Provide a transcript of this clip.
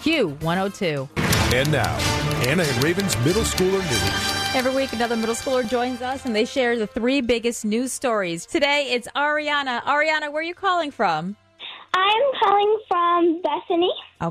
Q102. And now, Anna and Raven's Middle Schooler News. Every week, another middle schooler joins us, and they share the three biggest news stories. Today, it's Ariana. Ariana, where are you calling from? I'm calling from Bethany.